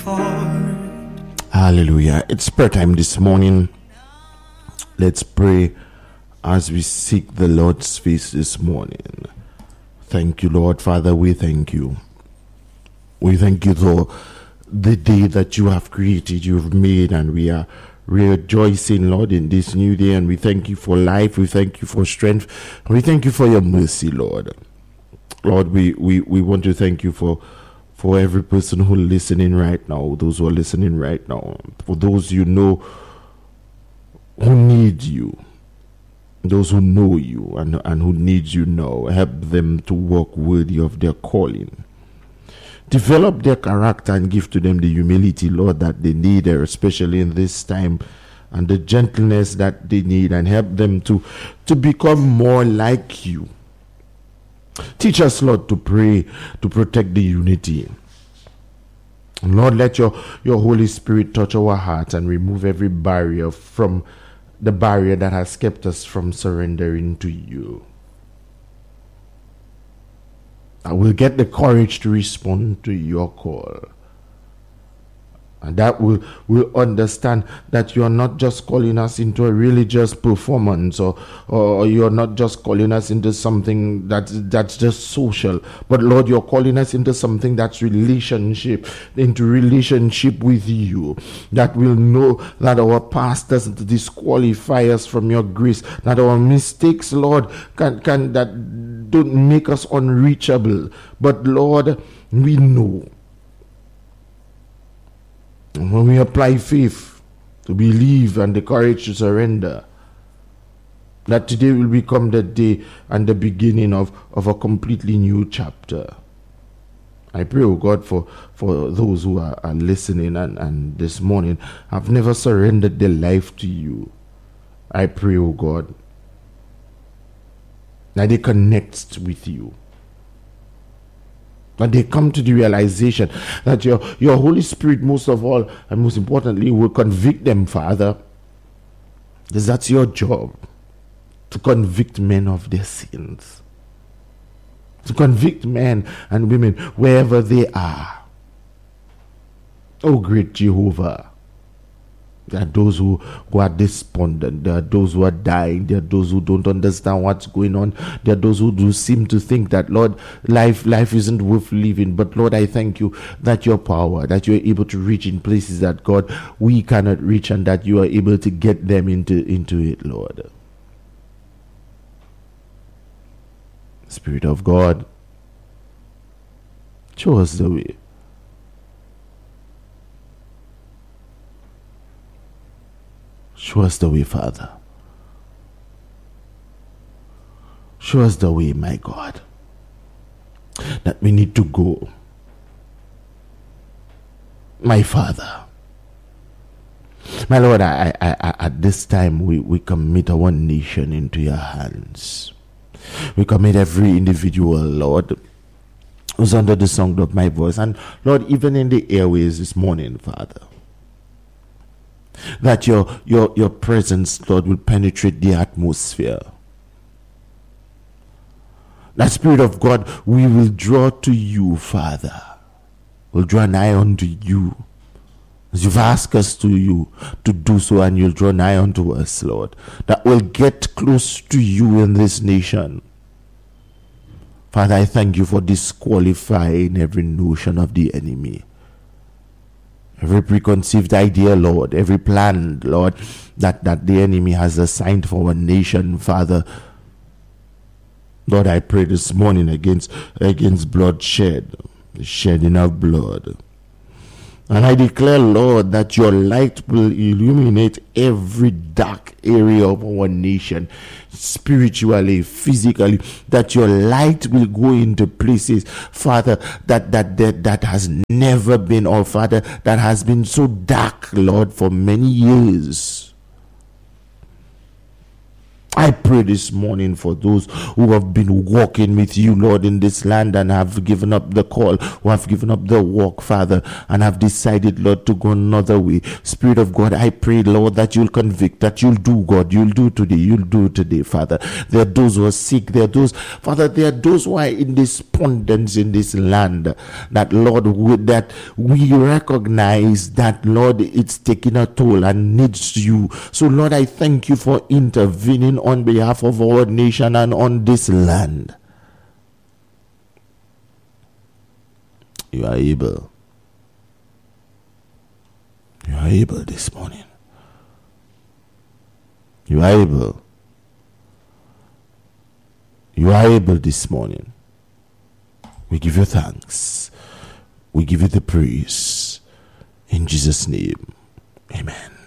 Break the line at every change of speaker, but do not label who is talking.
Hallelujah. It's prayer time this morning. Let's pray as we seek the Lord's face this morning. Thank you, Lord. Father, we thank you. We thank you for the day that you have created, you've made, and we are rejoicing, Lord, in this new day. And we thank you for life. We thank you for strength. And we thank you for your mercy, Lord. Lord, we want to thank you for every person who is listening right now, those who are listening right now, for those you know who need you, those who know you and who need you now. Help them to walk worthy of their calling. Develop their character and give to them the humility, Lord, that they need, especially in this time, and the gentleness that they need, and help them to become more like you. Teach us, Lord, to pray, to protect the unity. Lord, let your Holy Spirit touch our hearts and remove every barrier from the barrier that has kept us from surrendering to you. I will get the courage to respond to your call. And that will understand that you are not just calling us into a religious performance, or you're not just calling us into something that's just social. But Lord, you're calling us into something that's relationship with you. That will know that our past doesn't disqualify us from your grace. That our mistakes, Lord, can that don't make us unreachable. But Lord, we know. When we apply faith to believe and the courage to surrender, that today will become the day and the beginning of a completely new chapter. I pray, oh God, for those who are listening and this morning have never surrendered their life to you. I pray, oh God, that they connect with you. That they come to the realization that your Holy Spirit, most of all and most importantly, will convict them, Father. Because that's your job, to convict men of their sins. To convict men and women wherever they are. Oh, great Jehovah. There are those who are despondent. There are those who are dying. There are those who don't understand what's going on. There are those who do seem to think that, Lord, life isn't worth living. But Lord, I thank you that your power, that you are able to reach in places that, God, we cannot reach, and that you are able to get them into it, Lord. Spirit of God, show us the way. Show us the way, Father. Show us the way, my God, that we need to go. My Father, my Lord, I at this time we commit our nation into your hands. We commit every individual, Lord, who's under the sound of my voice. And Lord, even in the airways this morning, Father, that your presence, Lord, will penetrate the atmosphere. That Spirit of God, we will draw to you, Father. We'll draw nigh unto you. As you've asked us to do so, and you'll draw nigh unto us, Lord. That we'll get close to you in this nation. Father, I thank you for disqualifying every notion of the enemy. Every preconceived idea, Lord, every plan, Lord, that the enemy has assigned for our nation, Father. Lord, I pray this morning against bloodshed, the shedding of blood. And I declare, Lord, that your light will illuminate every dark area of our nation, spiritually, physically, that your light will go into places, Father, that has never been, or Father, that has been so dark, Lord, for many years. I pray this morning for those who have been walking with you, Lord, in this land and have given up the call, who have given up the walk, Father, and have decided, Lord, to go another way. Spirit of God, I pray, Lord, that you'll convict, that you'll do, God, you'll do today, Father. There are those who are sick, there are those, Father, there are those who are in despondence in this land, that, Lord, that we recognize that, Lord, it's taking a toll and needs you. So, Lord, I thank you for intervening on behalf of our nation and on this land. You are able. You are able this morning. You are able. You are able this morning. We give you thanks. We give you the praise. In Jesus' name, amen.